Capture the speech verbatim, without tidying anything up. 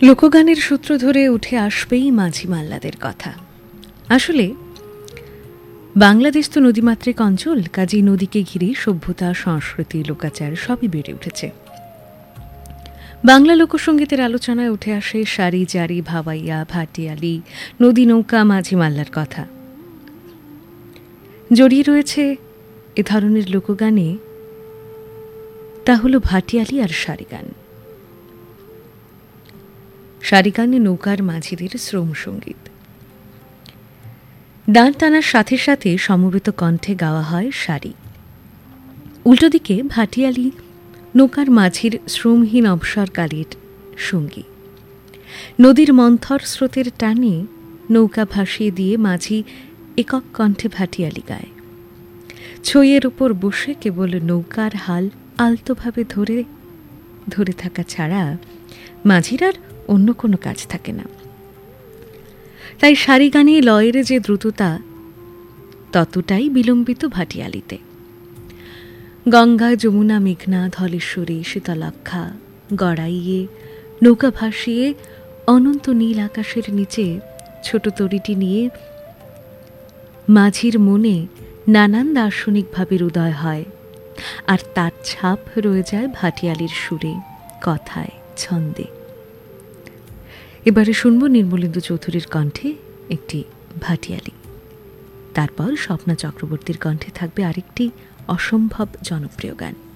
লোকগানের সূত্র ধরে উঠে আসবেই মাঝি মাল্লাদের কথা। আসলে বাংলাদেশ তো নদীমাতৃক অঞ্চল, কাজেই নদীকে ঘিরে সভ্যতা, সংস্কৃতি, লোকাচার সবই বেড়ে উঠেছে। বাংলা লোকসঙ্গীতের আলোচনায় উঠে আসে সারি, জারি, ভাওয়াইয়া, ভাটিয়ালি, নদী নৌকা, মাঝি মাল্লার কথা। জড়িয়ে রয়েছে এ ধরনের লোকগানে তা হল ভাটিয়ালি আর সারি গান। সারি গানে নৌকার মাঝিদের শ্রম সঙ্গীত। দাঁড় টানার সাথে সাথে সমবেত কণ্ঠে গাওয়া হয় সারি। উল্টো দিকে ভাটিয়ালি নৌকার মাঝির শ্রমহীন অবসরকালের সঙ্গী। নদীর মন্থর স্রোতের টানে নৌকা ভাসিয়ে দিয়ে মাঝি একক কণ্ঠে ভাটিয়ালি গায়। ছইয়ের উপর বসে কেবল নৌকার হাল আলতোভাবে ধরে ধরে থাকা ছাড়া মাঝির আর অন্য কোনো কাজ থাকে না। তাই সারি গানে লয়ের যে দ্রুততা, ততটাই বিলম্বিত ভাটিয়ালিতে। গঙ্গা, যমুনা, মেঘনা, ধলেশ্বরী, শীতলাক্ষা গড়াইয়ে নৌকা ভাসিয়ে অনন্ত নীল আকাশের নিচে ছোট তরিটি নিয়ে মাঝির মনে নানান দার্শনিক ভাবের উদয় হয়, আর তার ছাপ রয়ে যায় ভাটিয়ালির সুরে, কথায়, ছন্দে। এবারে শুনব নির্মলেন্দু চৌধুরীর কণ্ঠে একটি ভাটিয়ালি। তারপর স্বপ্না চক্রবর্তীর কণ্ঠে থাকবে আরেকটি অসম্ভব জনপ্রিয় গান।